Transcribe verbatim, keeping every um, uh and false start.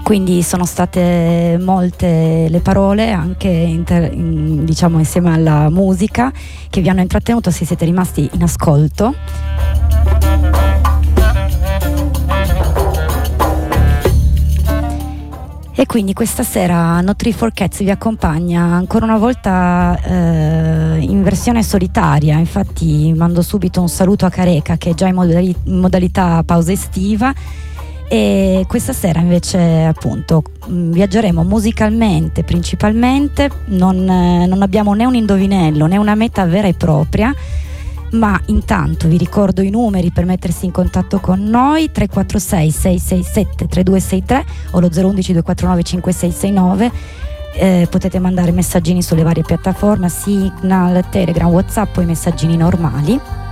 Quindi sono state molte le parole, anche inter, in, diciamo insieme alla musica, che vi hanno intrattenuto se siete rimasti in ascolto. E quindi questa sera No Tree for Cats vi accompagna ancora una volta eh, in versione solitaria. Infatti mando subito un saluto a Careca, che è già in, modali- in modalità pausa estiva, e questa sera invece appunto viaggeremo musicalmente principalmente. Non, eh, non abbiamo né un indovinello né una meta vera e propria, ma intanto vi ricordo i numeri per mettersi in contatto con noi: tre quattro sei sei sei sette tre due sei tre o lo zero uno uno due quattro nove cinque sei sei nove. Eh, potete mandare messaggini sulle varie piattaforme, Signal, Telegram, WhatsApp o i messaggini normali.